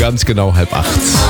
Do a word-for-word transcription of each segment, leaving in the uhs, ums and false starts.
ganz genau halb acht.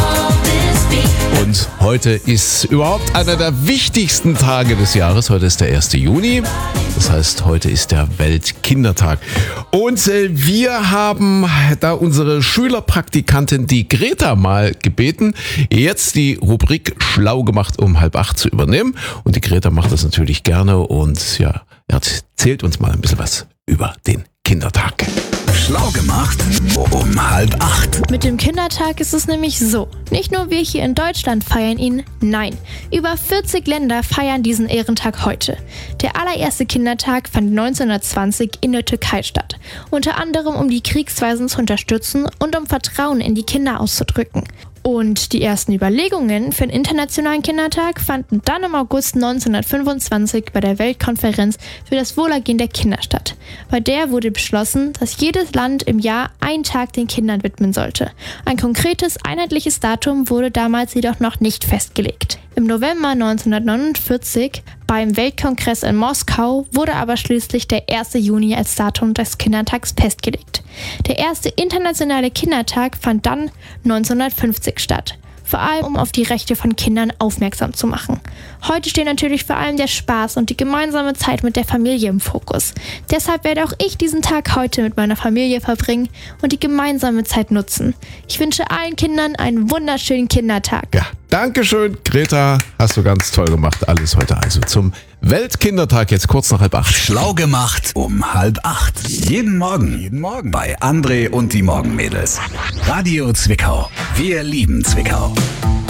Und heute ist überhaupt einer der wichtigsten Tage des Jahres. Heute ist der erste Juni. Das heißt, heute ist der Weltkindertag. Und äh, wir haben da unsere Schülerpraktikantin, die Greta, mal gebeten, jetzt die Rubrik Schlau gemacht um halb acht zu übernehmen. Und die Greta macht das natürlich gerne und ja, erzählt uns mal ein bisschen was über den Kindertag. Schlau gemacht um halb acht. Mit dem Kindertag ist es nämlich so. Nicht nur wir hier in Deutschland feiern ihn, nein. Über vierzig Länder feiern diesen Ehrentag heute. Der allererste Kindertag fand neunzehnhundertzwanzig in der Türkei statt. Unter anderem, um die Kriegsweisen zu unterstützen und um Vertrauen in die Kinder auszudrücken. Und die ersten Überlegungen für den Internationalen Kindertag fanden dann im August neunzehnhundertfünfundzwanzig bei der Weltkonferenz für das Wohlergehen der Kinder statt. Bei der wurde beschlossen, dass jedes Land im Jahr einen Tag den Kindern widmen sollte. Ein konkretes, einheitliches Datum wurde damals jedoch noch nicht festgelegt. Im November neunzehnhundertneunundvierzig beim Weltkongress in Moskau wurde aber schließlich der erste Juni als Datum des Kindertags festgelegt. Der erste internationale Kindertag fand dann neunzehnhundertfünfzig statt. Vor allem, um auf die Rechte von Kindern aufmerksam zu machen. Heute steht natürlich vor allem der Spaß und die gemeinsame Zeit mit der Familie im Fokus. Deshalb werde auch ich diesen Tag heute mit meiner Familie verbringen und die gemeinsame Zeit nutzen. Ich wünsche allen Kindern einen wunderschönen Kindertag. Ja, danke schön, Greta. Hast du ganz toll gemacht. Alles heute also zum Weltkindertag, jetzt kurz nach halb acht. Schlau gemacht um halb acht. Jeden Morgen. Jeden Morgen. Bei André und die Morgenmädels. Radio Zwickau. Wir lieben Zwickau.